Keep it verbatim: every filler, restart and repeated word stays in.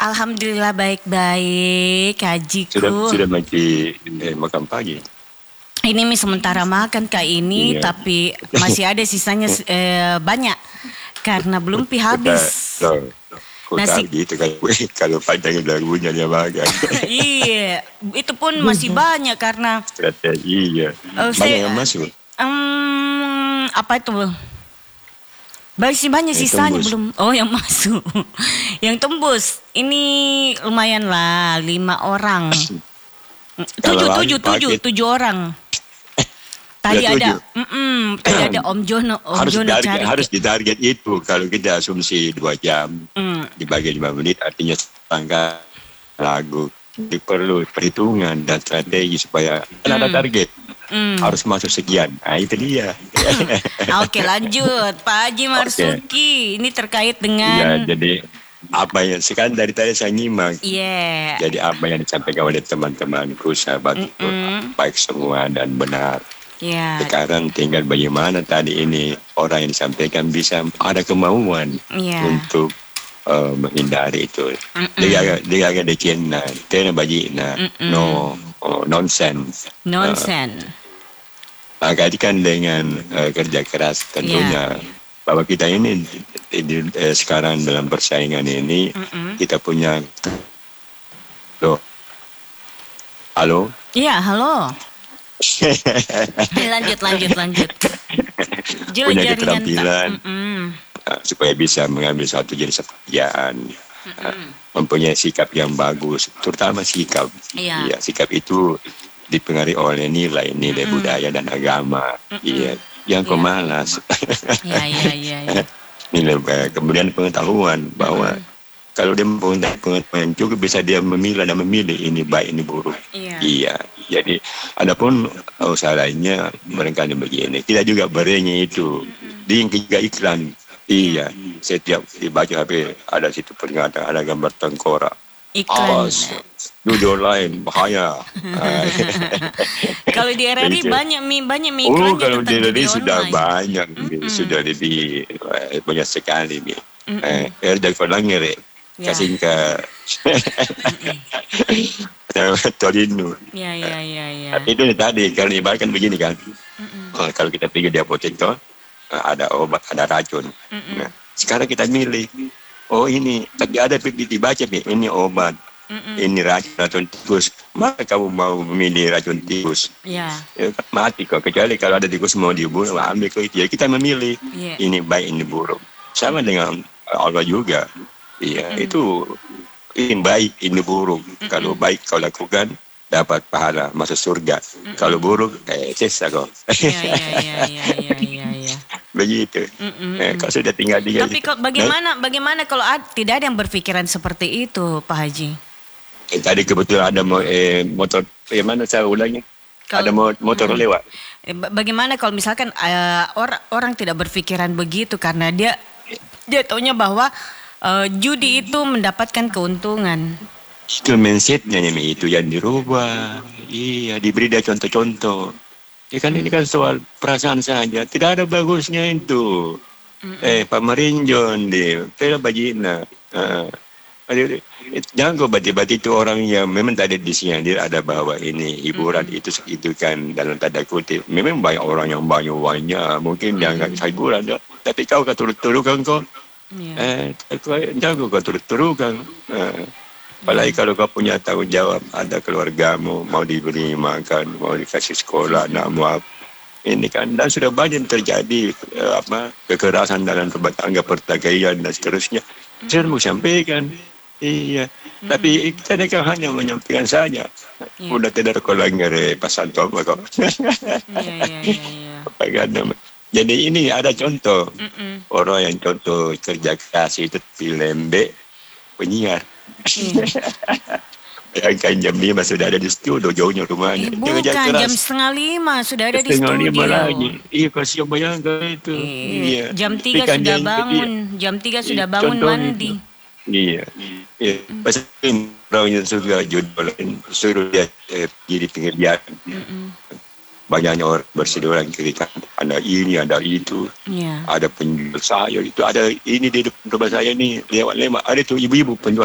Alhamdulillah baik-baik, Sudah Hajiku. sudah mati eh, makan pagi. Ini mi sementara makan Kak ini, Iya. tapi masih ada sisanya eh, banyak karena belum pi habis. Loh, kok Nasi. tahu gitu kalau kalau panjang lagunya dia makan. Iya, itu pun masih banyak karena Strategi iya. Oh, Banyak saya- yang masuk. em, apa itu? Masih banyak Yang sisanya tembus. belum. Oh, yang masuk. Yang tembus. Ini lumayan lah, lima orang. Tujuh, Kalau tujuh, paket- tujuh, tujuh orang. Tadi Sudah ada, tujuh. mm-mm, tadi ada Om Jono, Om harus Jono target, cari. harus ditarget itu. Kalau kita asumsi dua jam Mm, dibagi lima menit, artinya tangga lagu. Jadi perlu perhitungan dan strategi supaya kan ada target. mm. Harus masuk sekian. Nah, itu dia. Oke, lanjut, Pak Haji Marsuki. Ini terkait Ya, dengan, jadi apa yang sekarang dari tadi saya nyimak. yeah, Jadi apa yang disampaikan oleh teman-temanku, sahabatku, Mm-mm. baik semua dan benar. ya, Sekarang tinggal bagaimana tadi ini orang yang disampaikan bisa ada kemauan ya, untuk uh, menghindari itu. Mm-mm. Dia agak dia agak dekin na, dia bagi na, Mm-mm. no oh, nonsense. nonsen. Uh, kaitkan dengan uh, kerja keras tentunya. Bahwa kita ini di, di- eh, sekarang dalam persaingan ini Mm-mm. kita punya loh. Halo. Iya, halo. lanjut, lanjut, lanjut. Jel Punya jaringan, Kak. keterampilan. Mm-mm. Uh, supaya bisa mengambil suatu jenis pekerjaan, uh, mempunyai sikap yang bagus, terutama sikap. Iya. Iya, sikap itu dipengaruhi oleh nilai-nilai Mm-mm. budaya dan agama. Iya, yang Iya. pemalas. Iya, iya, iya, iya. Nilai eh, kemudian pengetahuan bahwa kalau dia mempunyai pengetahuan cukup bisa dia memilah dan memilih ini baik ini buruk. Iya. Iya. Jadi adapun usaha lainnya mereka begini. Kita juga berenya itu di tiga iklan. Iya, setiap dibaca H P ada situ peringatan, ada gambar tengkorak. Iklan. Awas, jujur lain bahaya. Kalau di R R I Begitu. banyak mi banyak mi Oh, iklannya kalau tentang di Indonesia judi sudah online. banyak, Mm-mm. sudah lebih eh, banyak sekali nih. Mm-mm. Eh, er dari Kolangere, Ya. kasih ke Torino. Ya, ya, ya, ya. Tapi itu tadi, kalau ibaratkan begini kan, oh, kalau kita pergi di apotek tuh, eh, ada obat, ada racun. Mm-mm. Nah, sekarang kita milih, oh ini, tapi ada pipi dibaca nih, ini obat, Mm-mm. ini racun, racun tikus. Maka kamu mau memilih racun tikus? Ya, Ya, kan mati kok, kecuali kalau ada tikus mau dibunuh, ambil ke itu. Ya, kita memilih, Iya. ini baik, ini buruk. Sama dengan Allah juga. Iya, itu ini baik, ini buruk. Kalau baik kau lakukan, dapat pahala masuk surga. Kalau buruk, eh, sesa kok. ya, ya, ya, ya, ya, ya, ya. Begitu. Mm-mm. Eh, kau sudah tinggal di Tapi kok bagaimana bagaimana kalau ad- tidak ada yang berpikiran seperti itu, Pak Haji? Eh, tadi kebetulan ada mo- eh, motor, eh, mana saya ulangnya? Kalau- Ada mo- motor lewat. Eh, ba- Bagaimana kalau misalkan eh, orang orang tidak berpikiran begitu karena dia dia taunya bahwa eh, judi itu mendapatkan keuntungan. Itu mindsetnya nih, itu yang dirubah. Iya, diberi dia contoh-contoh. Ya kan ini kan soal perasaan saja. Tidak ada bagusnya itu. Eh, Pak Marinjon di Pela Bajina. Uh, jangan kau bati-bati itu orang yang memang tadi disinyalir ada bahwa ini hiburan itu itu kan dalam tanda kutip. Memang banyak orang yang banyak-banyak. Mungkin jangan hiburan. Ya. Tapi kau kan turut-turutkan kau. Ya. Eh, jangan kau turut-turutkan. Eh, apalagi kalau kau punya tanggung jawab, ada keluargamu, mau diberi makan, mau dikasih sekolah, anakmu apa. Ini kan, dan sudah banyak terjadi eh, apa kekerasan dalam rumah tangga, pertikaian dan seterusnya. Saya mau sampaikan, iya. Tapi kita ini kan hanya menyampaikan saja. Iya. Udah tidak kolangere pasal tu apa kau. Ya, ya, ya, ya. Propaganda. Jadi ini ada contoh. Mm-mm. Orang yang contoh kerja keras itu lembe penyiar. Iya. Bayangkan jam lima sudah ada di studio, jauhnya rumahnya. Eh, Dia kerja bukan keras. jam setengah lima sudah ada di Setengah lima studio. lagi. Iya, kasihan bayangkan itu. Eh, Iya. Jam Tapi tiga kan sudah dia- bangun, jam tiga sudah Iya, bangun contohnya mandi. itu. Iya. Iya. Pasal orang yang suka judul suruh dia eh, pergi di pinggir jalan. Mm-mm. Banyaknya orang berseliweran cerita ada ini, ada itu. Iya. Ada penjual sayur itu, ada ini di depan rumah saya ni lewat-lewat ada tu ibu-ibu penjual